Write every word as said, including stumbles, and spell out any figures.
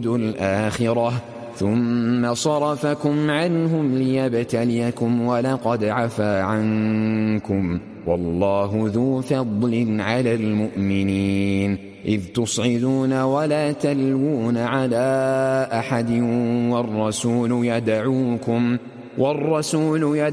يريد الآخرة ثم صرفكم عنهم ليبتليكم ولقد عفا عنكم والله ذو فضل على المؤمنين إذ تصعدون ولا تلوون على أحد والرسول يدعوكم والرسول يدعوكم